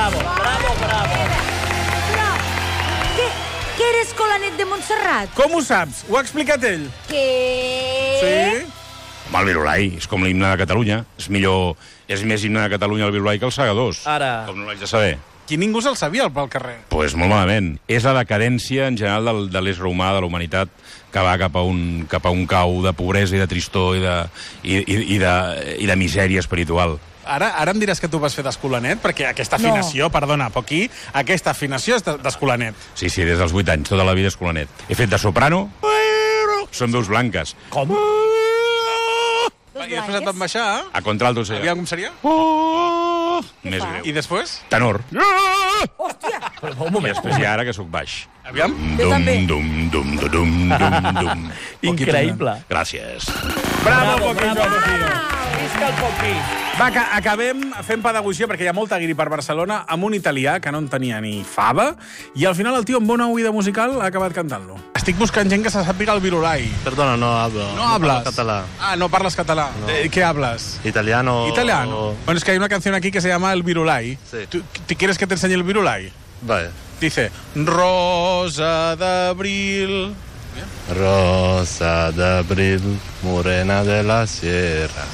Bravo. Però, què eres Colanet de Montserrat? Com ho saps? Ho ha explicat ell. Què? Sí? Home, el Virolai és com l'himne de Catalunya. És més himne de Catalunya el Virolai que els Segadors. Ara. Com no l'haig de saber? Qui ningú se'l sabia pel carrer. Pues molt malament. És la decadència en general de l'ésser humà, de la humanitat, que va cap a un cau de pobresa i de tristor i de misèria espiritual. Ara em diràs que tu vas fer d'escolanet, perquè aquesta afinació, perdona, però aquí, aquesta afinació és d'escolanet. Sí, des dels 8 anys, tota la vida escolanet. He fet de soprano, són veus blanques. Com? I després et van baixar, A contralto, sí. aviam com seria? Més greu. I després? Tenor. Hòstia! Però un I moment. després ja ara que sóc baix. Aviam. Jo també. Dum. Increïble. Gràcies. Bravo, Bravo. Poquillo. Visca el Poqui. Va, que acabem fent pedagogia, perquè hi ha molta guiri per Barcelona, amb un italià que no en tenia ni fava, i al final el tio, amb bona oïda musical, ha acabat cantant-lo. Estic buscant gent que se sàpiga el Virolai. Perdona, no hablo. No hablas? Catalán. Ah, no parles català. No. ¿Qué hablas? Italiano. Italiano. Bueno, es que hay una canción aquí que se llama El Virolai. Sí. ¿Te quieres que te enseñe el Virolai? Vale. Dice, Rosa d'abril... Rosa de abril, morena de la sierra.